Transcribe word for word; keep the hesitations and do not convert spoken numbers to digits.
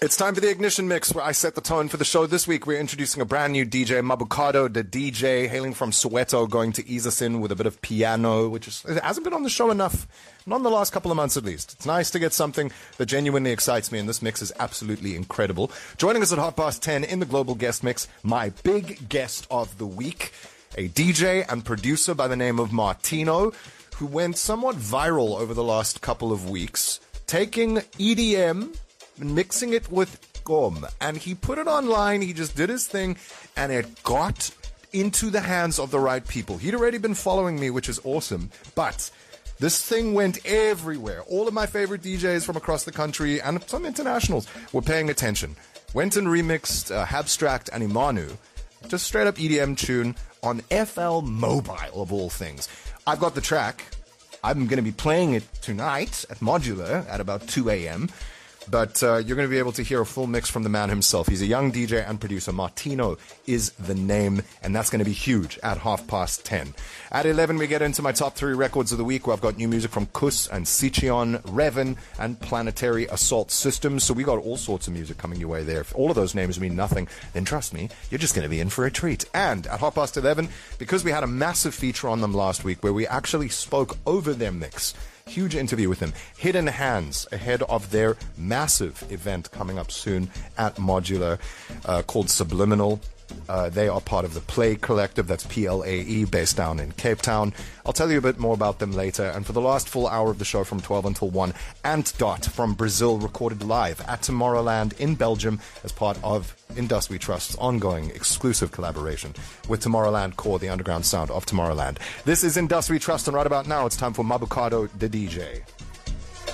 It's time for the Ignition Mix, where I set the tone for the show. This week, we're introducing a brand new D J, Mabukado, the D J, hailing from Soweto, going to ease us in with a bit of piano, which is, it hasn't been on the show enough, not in the last couple of months at least. It's nice to get something that genuinely excites me, and this mix is absolutely incredible. Joining us at half past ten in the Global Guest Mix, my big guest of the week, a D J and producer by the name of Martino, who went somewhat viral over the last couple of weeks, taking E D M and mixing it with gqom. And he put it online, he just did his thing, and it got into the hands of the right people. He'd already been following me, which is awesome, but this thing went everywhere. All of my favorite D Js from across the country, and some internationals, were paying attention. Went and remixed uh, Habstract and Imanu, just straight up E D M tune, on F L Mobile, of all things. I've got the track. I'm going to be playing it tonight at Modular at about two a.m., but uh, you're going to be able to hear a full mix from the man himself. He's a young D J and producer. Martino is the name, and that's going to be huge at half past ten. At eleven, we get into my top three records of the week, where I've got new music from Kus and Sichion, Revan, and Planetary Assault Systems. So we got all sorts of music coming your way there. If all of those names mean nothing, then trust me, you're just going to be in for a treat. And at half past eleven, because we had a massive feature on them last week where we actually spoke over their mix, huge interview with them, Hidden Hands, ahead of their massive event coming up soon at Modular uh, called Subliminal. Uh, they are part of the Play Collective, that's P L A E, based down in Cape Town. I'll tell you a bit more about them later. And for the last full hour of the show from twelve until one, Ant Dot from Brazil, recorded live at Tomorrowland in Belgium as part of Industry Trust's ongoing exclusive collaboration with Tomorrowland Core, the underground sound of Tomorrowland. This is Industry Trust, and right about now it's time for Mabukado, the D J.